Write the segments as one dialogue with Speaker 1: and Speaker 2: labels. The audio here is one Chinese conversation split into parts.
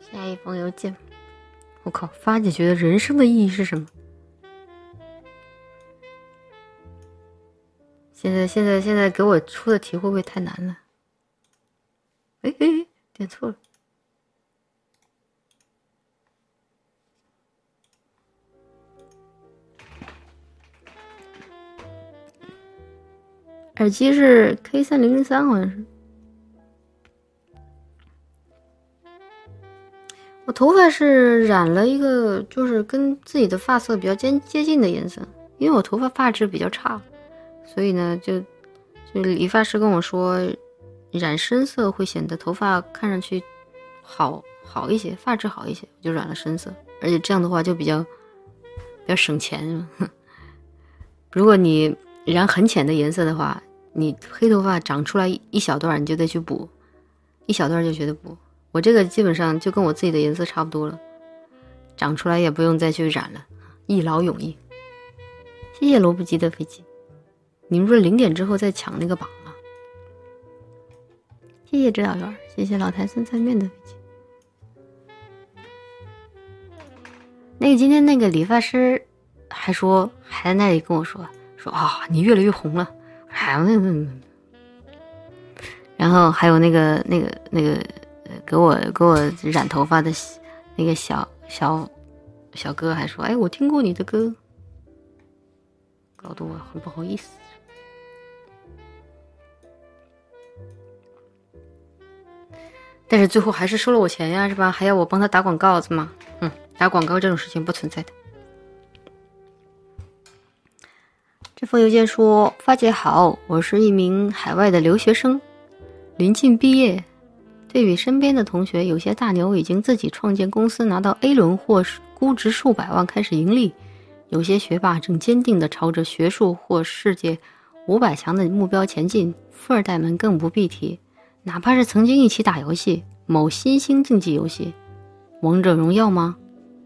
Speaker 1: 下一封邮件。我靠，发姐觉得人生的意义是什么？现在给我出的题会不会太难了？哎，点错了。耳机是 K3003，好像是。我头发是染了一个，就是跟自己的发色比较接近的颜色，因为我头发发质比较差，所以呢，就理发师跟我说，染深色会显得头发看上去好一些，发质好一些，我就染了深色，而且这样的话就比较省钱。如果你染很浅的颜色的话，你黑头发长出来一小段，你就得去补，一小段就觉得补。我这个基本上就跟我自己的颜色差不多了，长出来也不用再去染了，一劳永逸。谢谢罗布基的飞机，你们说0点之后再抢那个榜吗？谢谢指导员，谢谢老台酸菜面的飞机。那个今天那个理发师还在那里跟我说啊，你越来越红了，然后还有那个给我染头发的那个小哥还说，哎，我听过你的歌，搞得我很不好意思。但是最后还是收了我钱呀，是吧？还要我帮他打广告子吗？打广告这种事情不存在的。这封邮件说，发姐好，我是一名海外的留学生，临近毕业。对比身边的同学，有些大牛已经自己创建公司，拿到 A 轮或估值数百万开始盈利，有些学霸正坚定地朝着学术或世界500强的目标前进，富二代们更不必提，哪怕是曾经一起打游戏，某新兴竞技游戏王者荣耀吗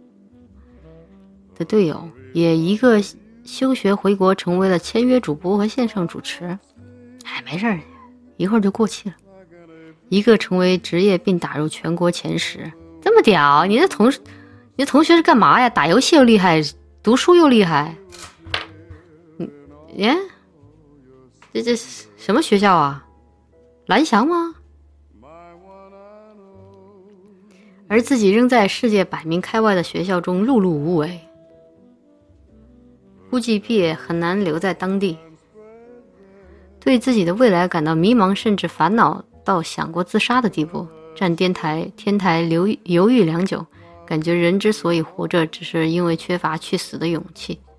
Speaker 1: 的队友，也一个休学回国成为了签约主播和线上主持，没事儿，一会儿就过气了。一个成为职业并打入全国前10，这么屌！你的同学是干嘛呀？打游戏又厉害，读书又厉害。这什么学校啊？蓝翔吗？而自己仍在世界百名开外的学校中碌碌无为，估计毕业很难留在当地，对自己的未来感到迷茫，甚至烦恼到想过自杀的地步，站天台犹豫良久，感觉人之所以活着，只是因为缺乏去死的勇气。